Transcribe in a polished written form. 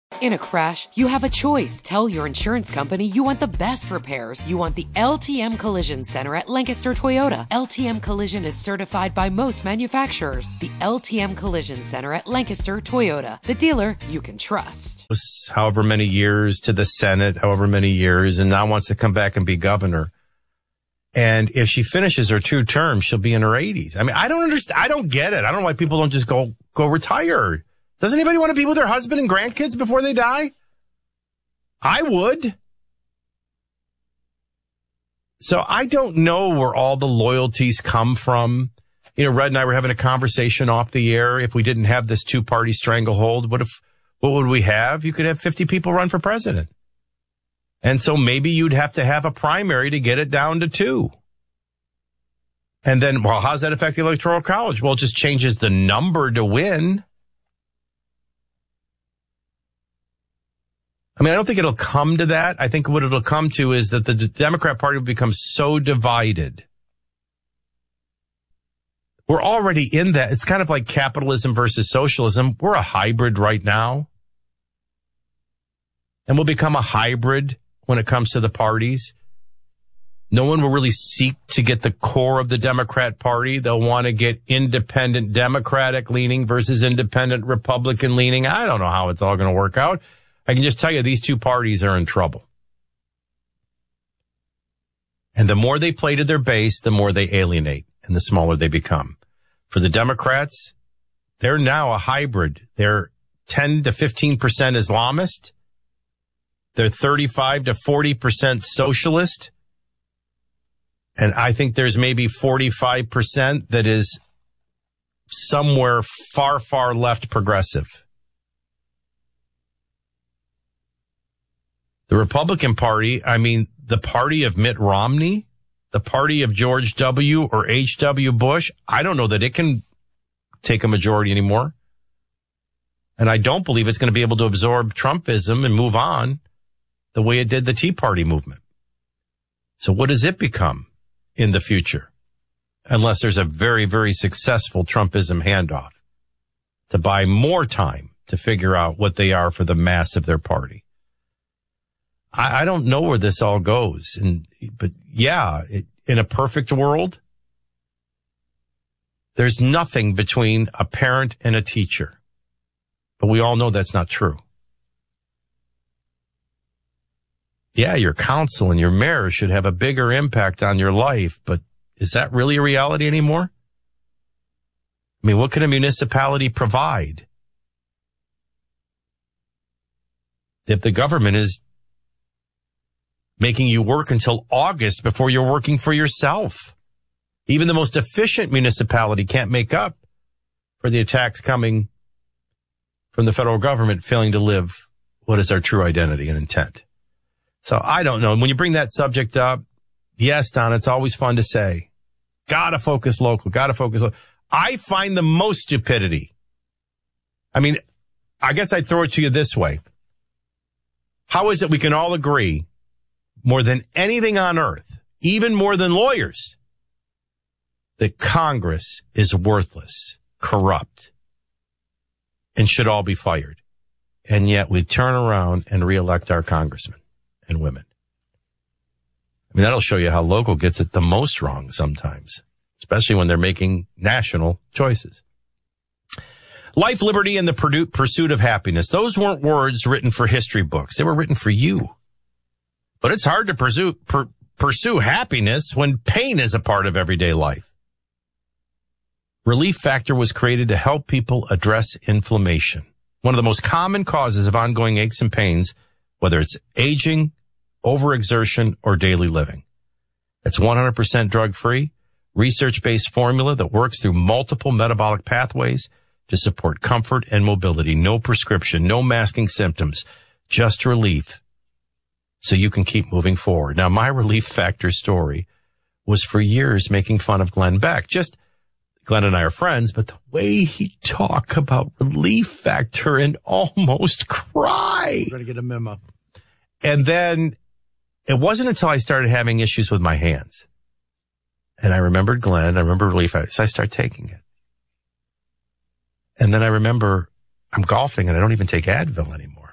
In a crash, you have a choice. Tell your insurance company you want the best repairs. You want the LTM Collision Center at Lancaster Toyota. LTM Collision is certified by most manufacturers. The LTM Collision Center at Lancaster Toyota. The dealer you can trust. However many years to the Senate, however many years, and now wants to come back and be governor. And if she finishes her 2 terms, she'll be in her 80s. I mean, I don't understand. I don't get it. I don't know why people don't just go retire. Does anybody want to be with their husband and grandkids before they die? I would. So I don't know where all the loyalties come from. You know, Red and I were having a conversation off the air. If we didn't have this 2-party stranglehold, what would we have? You could have 50 people run for president. And so maybe you'd have to have a primary to get it down to 2. And then, well, how's that affect the Electoral College? Well, it just changes the number to win. I mean, I don't think it'll come to that. I think what it'll come to is that the Democrat Party will become so divided. We're already in that. It's kind of like capitalism versus socialism. We're a hybrid right now. And we'll become a hybrid when it comes to the parties. No one will really seek to get the core of the Democrat Party. They'll want to get independent Democratic leaning versus independent Republican leaning. I don't know how it's all going to work out. I can just tell you these 2 parties are in trouble. And the more they play to their base, the more they alienate and the smaller they become. For the Democrats, they're now a hybrid. They're 10 to 15% Islamist. They're 35 to 40% socialist. And I think there's maybe 45% that is somewhere far, far left progressive. The Republican Party, I mean, the party of Mitt Romney, the party of George W. or H.W. Bush, I don't know that it can take a majority anymore. And I don't believe it's going to be able to absorb Trumpism and move on the way it did the Tea Party movement. So what does it become in the future? Unless there's a very, very successful Trumpism handoff to buy more time to figure out what they are for the mass of their party. I don't know where this all goes. But yeah, in a perfect world, there's nothing between a parent and a teacher. But we all know that's not true. Yeah, your council and your mayor should have a bigger impact on your life, but is that really a reality anymore? I mean, what can a municipality provide if the government is making you work until August before you're working for yourself? Even the most efficient municipality can't make up for the attacks coming from the federal government failing to live what is our true identity and intent. So I don't know. And when you bring that subject up, yes, Don, it's always fun to say, gotta focus local, gotta focus local. I find the most stupidity. I mean, I guess I'd throw it to you this way. How is it we can all agree more than anything on earth, even more than lawyers, that Congress is worthless, corrupt, and should all be fired? And yet we turn around and reelect our congressmen and women. I mean, that'll show you how local gets it the most wrong sometimes, especially when they're making national choices. Life, liberty, and the pursuit of happiness. Those weren't words written for history books. They were written for you. But it's hard to pursue happiness when pain is a part of everyday life. Relief Factor was created to help people address inflammation, one of the most common causes of ongoing aches and pains, whether it's aging, overexertion, or daily living. It's 100% drug-free, research-based formula that works through multiple metabolic pathways to support comfort and mobility. No prescription, no masking symptoms, just relief, so you can keep moving forward. Now, my Relief Factor story was for years making fun of Glenn Beck. Glenn and I are friends, but the way he talked about Relief Factor and almost cry. You're going to get a memo. And then it wasn't until I started having issues with my hands. And I remembered Glenn, I remember Relief Factor, so I started taking it. And then I remember I'm golfing and I don't even take Advil anymore.